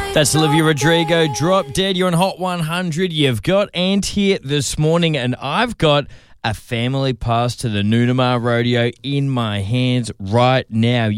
That's Olivia Rodrigo, Drop Dead. You're on Hot 100. You've got Ant here this morning, and I've got a family pass to the Noonamar Rodeo in my hands right now.